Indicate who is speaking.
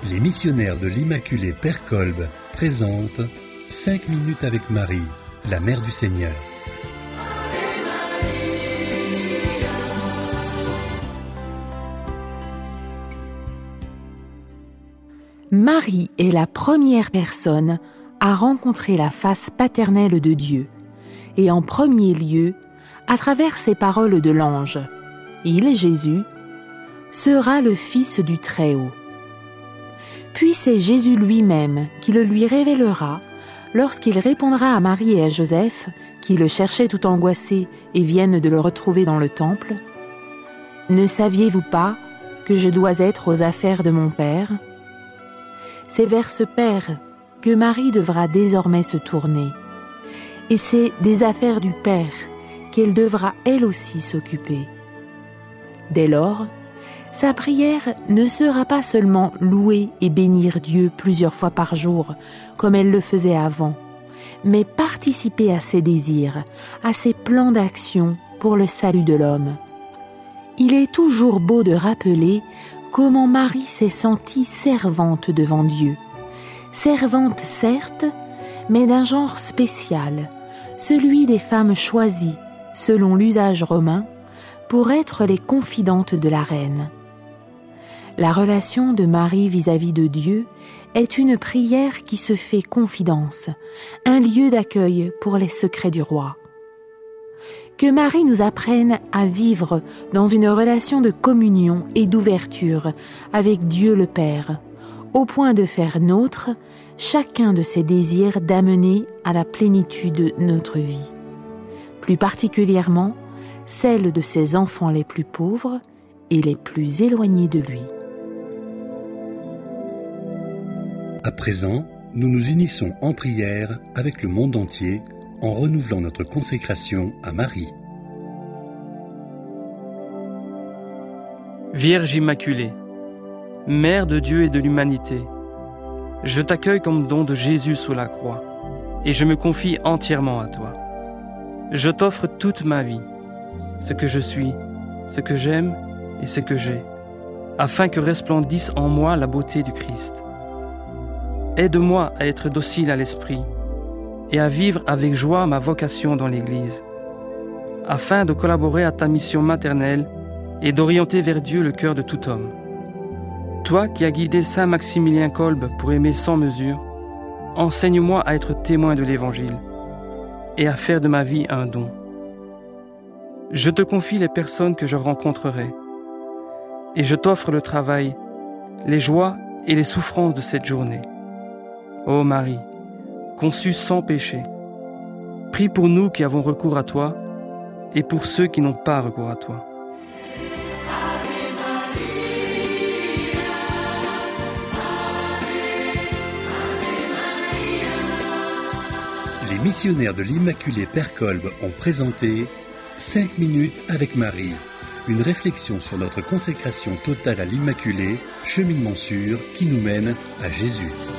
Speaker 1: Les missionnaires de l'Immaculée Père Kolb présentent 5 minutes avec Marie, la Mère du Seigneur.
Speaker 2: Marie est la première personne à rencontrer la face paternelle de Dieu, et en premier lieu, à travers ces paroles de l'ange, il, Jésus, sera le Fils du Très-Haut. Puis c'est Jésus lui-même qui le lui révélera lorsqu'il répondra à Marie et à Joseph, qui le cherchaient tout angoissés et viennent de le retrouver dans le temple. « Ne saviez-vous pas que je dois être aux affaires de mon Père ?» C'est vers ce Père que Marie devra désormais se tourner. Et c'est des affaires du Père qu'elle devra elle aussi s'occuper. Dès lors, sa prière ne sera pas seulement louer et bénir Dieu plusieurs fois par jour, comme elle le faisait avant, mais participer à ses désirs, à ses plans d'action pour le salut de l'homme. Il est toujours beau de rappeler comment Marie s'est sentie servante devant Dieu. Servante certes, mais d'un genre spécial, celui des femmes choisies, selon l'usage romain, pour être les confidentes de la reine. La relation de Marie vis-à-vis de Dieu est une prière qui se fait confidence, un lieu d'accueil pour les secrets du roi. Que Marie nous apprenne à vivre dans une relation de communion et d'ouverture avec Dieu le Père, au point de faire nôtre chacun de ses désirs d'amener à la plénitude notre vie. Plus particulièrement, celle de ses enfants les plus pauvres et les plus éloignés de lui.
Speaker 1: À présent, nous nous unissons en prière avec le monde entier en renouvelant notre consécration à Marie.
Speaker 3: Vierge Immaculée, Mère de Dieu et de l'humanité, je t'accueille comme don de Jésus sous la croix et je me confie entièrement à toi. Je t'offre toute ma vie, ce que je suis, ce que j'aime et ce que j'ai, afin que resplendisse en moi la beauté du Christ. Aide-moi à être docile à l'esprit et à vivre avec joie ma vocation dans l'Église, afin de collaborer à ta mission maternelle et d'orienter vers Dieu le cœur de tout homme. Toi qui as guidé Saint Maximilien Kolb pour aimer sans mesure, enseigne-moi à être témoin de l'Évangile et à faire de ma vie un don. Je te confie les personnes que je rencontrerai et je t'offre le travail, les joies et les souffrances de cette journée. Ô Marie, conçue sans péché, prie pour nous qui avons recours à toi et pour ceux qui n'ont pas recours à toi.
Speaker 1: Les missionnaires de l'Immaculée Père Kolb ont présenté 5 minutes avec Marie, une réflexion sur notre consécration totale à l'Immaculée, cheminement sûr qui nous mène à Jésus.